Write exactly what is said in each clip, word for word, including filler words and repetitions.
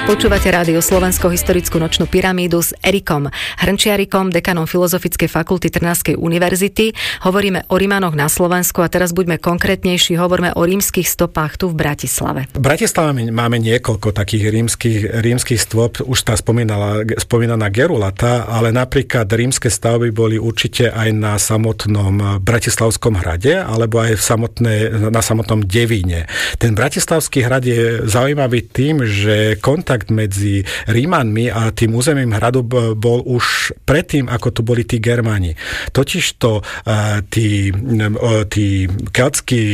Počúvate Rádio Slovensko, historickú nočnú pyramídu s Erikom Hrnčiarikom, dekanom Filozofickej fakulty Trnavskej univerzity. Hovoríme o Rimanoch na Slovensku a teraz buďme konkrétnejší, hovoríme o rímskych stopách tu v Bratislave. V Bratislave máme niekoľko takých rímskych, rímskych stôp, už tá spomínala, spomínaná Gerulata, ale napríklad rímske stavby boli určite aj na samotnom Bratislavskom hrade, alebo aj v samotné, na samotnom Devíne. Ten Bratislavský hrad je zaujímavý tým, že kontakt medzi Rímanmi a tým územím hradu bol už predtým, ako tu boli tí Germáni. Totižto tí, tí keltskí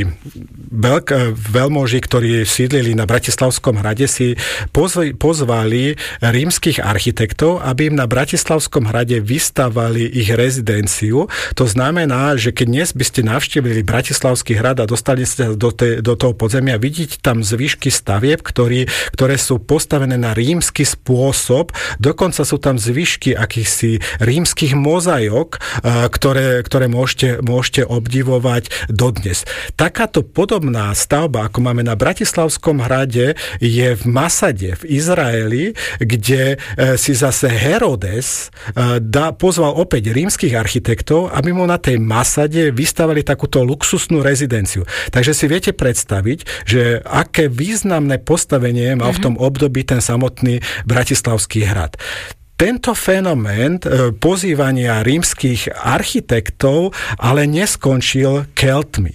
veľmoži, ktorí sídlili na Bratislavskom hrade, si pozvali rímskych architektov, aby im na Bratislavskom hrade vystavali ich rezidenciu. To znamená, že keď dnes by ste navštívili Bratislavský hrad a dostali ste do, te, do toho podzemia, vidíte tam zvyšky stavieb, ktorý, ktoré sú postavené na rímsky spôsob. Dokonca sú tam zvyšky akýchsi rímskych mozaiok, ktoré, ktoré môžete, môžete obdivovať dodnes. Takáto podobná stavba, ako máme na Bratislavskom hrade, je v Masade, v Izraeli, kde si zase Herodes da, pozval opäť rímskych architektov, aby mu na tej Masade vystavali takúto luxusnú rezidenciu. Takže si viete predstaviť, že aké významné postavenie mal v tom období ten samotný Bratislavský hrad. Tento fenomén pozývania rímskych architektov ale neskončil Keltmi.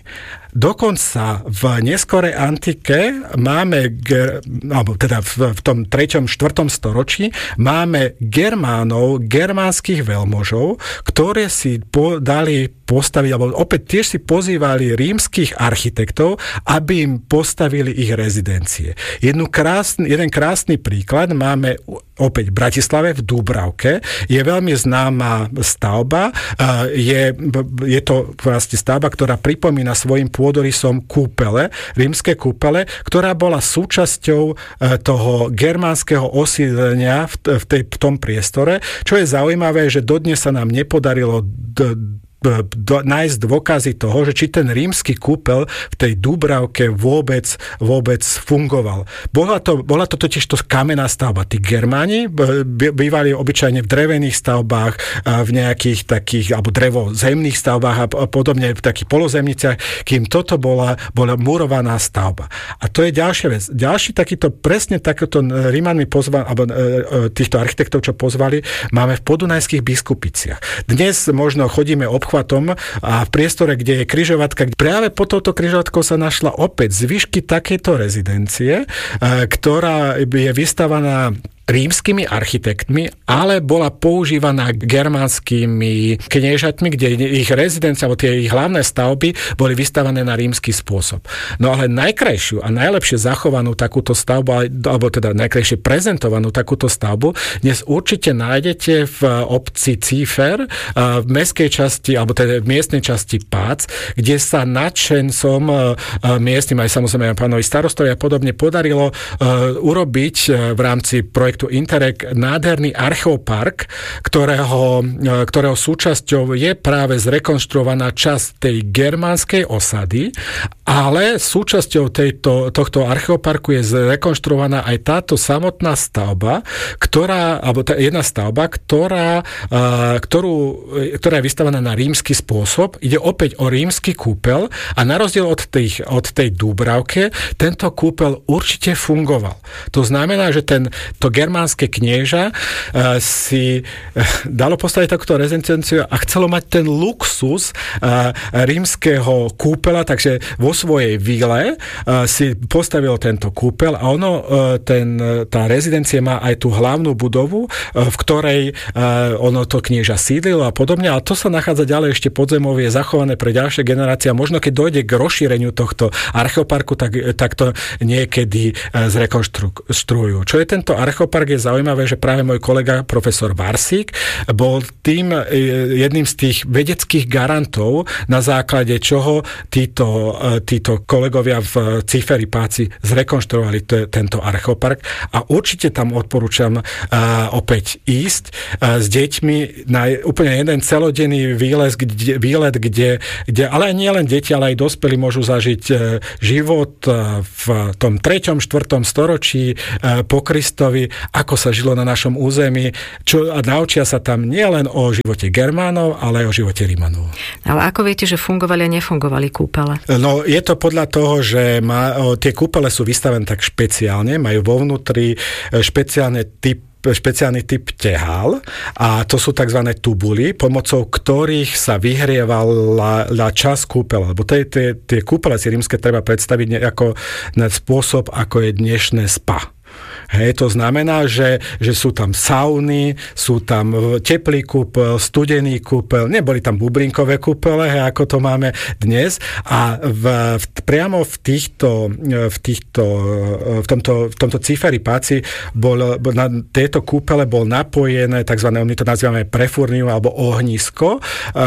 Dokonca v neskorej antike máme, alebo teda v, v tom treťom štvrtom storočí máme Germánov, germánskych veľmožov, ktoré si po, dali postaviť, alebo opäť tiež si pozývali rímskych architektov, aby im postavili ich rezidencie. Jednu krásny, jeden krásny príklad máme opäť v Bratislave, v Dúbravke. Je veľmi známa stavba. Je, je to vlastne stavba, ktorá pripomína svojim pôdorysom kúpele, rímske kúpele, ktorá bola súčasťou toho germánskeho osídlenia v, v, tej, v tom priestore. Čo je zaujímavé, že dodnes sa nám nepodarilo d- Do, nájsť dôkazy toho, že či ten rímsky kúpel v tej Dúbravke vôbec, vôbec fungoval. Bola to, bola to totiž to kamenná stavba. Tí Germáni bývali obyčajne v drevených stavbách, v nejakých takých, alebo drevozemných stavbách a podobne v takých polozemniciach, kým toto bola, bola murovaná stavba. A to je ďalšia vec. Ďalší takýto, presne takýto Rímanmi pozvali, alebo týchto architektov, čo pozvali, máme v podunajských Biskupiciach. Dnes možno chodíme obchod a v priestore, kde je križovatka, práve pod touto križovatkou sa našla opäť zvyšky takejto rezidencie, ktorá je vystavaná rímskymi architektmi, ale bola používaná germánskymi kniežatmi, kde ich rezidencia, alebo tie ich hlavné stavby boli vystavané na rímsky spôsob. No ale najkrajšiu a najlepšie zachovanú takúto stavbu, alebo teda najkrajšie prezentovanú takúto stavbu dnes určite nájdete v obci Cífer, v mestskej časti, alebo teda v miestnej časti Pác, kde sa nadšencom miestnym, aj samozrejme pánovi starostovi a podobne podarilo urobiť v rámci projektu Interreg nádherný archeopark, ktorého, ktorého súčasťou je práve zrekonštruovaná časť tej germánskej osady, ale súčasťou tejto, tohto archeoparku je zrekonštruovaná aj táto samotná stavba, ktorá, alebo tá jedna stavba, ktorá, ktorú, ktorá je vystavená na rímsky spôsob. Ide opäť o rímsky kúpel a na rozdiel od, tých, od tej Dúbravke, tento kúpel určite fungoval. To znamená, že ten, to germánske knieža uh, si uh, dalo postaviť takúto rezidenciu a chcelo mať ten luxus uh, rímskeho kúpela, takže vo svojej vile uh, si postavilo tento kúpel a ono, uh, ten, tá rezidencia má aj tú hlavnú budovu, uh, v ktorej uh, ono to knieža sídlilo a podobne, ale to sa nachádza ďalej ešte podzemov, je zachované pre ďalšie generácie a možno keď dojde k rozšíreniu tohto archeoparku, tak, tak to niekedy uh, zrekonštruujú. Čo je tento archeopark? archopark je zaujímavé, že práve môj kolega profesor Varsík bol tým jedným z tých vedeckých garantov, na základe čoho títo, títo kolegovia v Ciferipáci zrekonštruovali t- tento archopark a určite tam odporúčam uh, opäť ísť uh, s deťmi na úplne jeden celodenný výlet, kde, výlet, kde, kde ale nie len deti, ale aj dospelí môžu zažiť uh, život uh, v tom treťom, štvrtom storočí uh, po Kristovi, ako sa žilo na našom území, čo, a naučia sa tam nielen o živote Germánov, ale aj o živote Rimanov. Ale ako viete, že fungovali a nefungovali kúpele? No, je to podľa toho, že má, o, tie kúpele sú vystavené tak špeciálne, majú vo vnútri špeciálne typ špeciálny typ tehál a to sú tzv. Tubuly, pomocou ktorých sa vyhrievala časť kúpele. Lebo tie, tie, tie kúpele si rímske treba predstaviť ako na spôsob, ako je dnešné spa. Hej, to znamená, že, že sú tam sauny, sú tam teplý kúpel, studený kúpel, neboli tam bublinkové kúpele, hej, ako to máme dnes. A v, v, priamo v týchto, v týchto, v tomto, v tomto Ciferipáci bol, bol na tieto kúpele bol napojené tzv. My to nazývame prefurnium alebo ohnisko,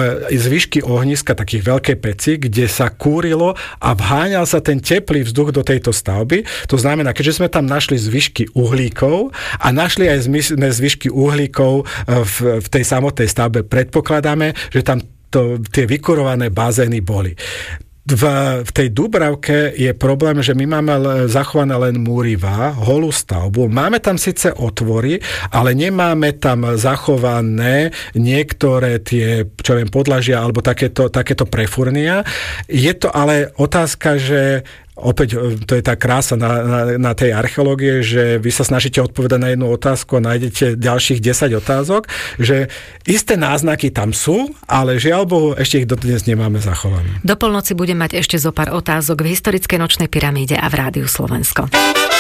z výšky ohniska takých veľké peci, kde sa kúrilo a vháňal sa ten teplý vzduch do tejto stavby. To znamená, keďže sme tam našli zvyšky uhlíkov a našli aj zvyšky uhlíkov v, v tej samotnej stavbe. Predpokladáme, že tam to, tie vykurované bazény boli. V, v tej Dúbravke je problém, že my máme zachované len múrivá, holú stavbu. Máme tam síce otvory, ale nemáme tam zachované niektoré tie, čo viem, podlažia alebo takéto, takéto prefurnia. Je to ale otázka, že opäť to je tá krása na, na, na tej archeológie, že vy sa snažíte odpovedať na jednu otázku a nájdete ďalších desať otázok, že isté náznaky tam sú, ale žiaľ Bohu, ešte ich dodnes nemáme zachované. Do polnoci budem mať ešte zo pár otázok v historickej nočnej pyramíde a v Rádiu Slovensko.